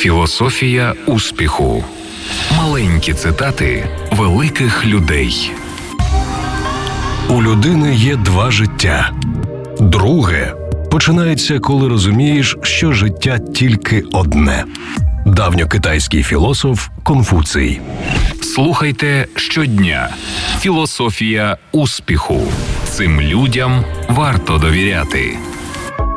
Філософія успіху. Маленькі цитати великих людей. У людини є два життя. Друге починається, коли розумієш, що життя тільки одне. Давньокитайський філософ Конфуцій. Слухайте щодня. Філософія успіху. Цим людям варто довіряти.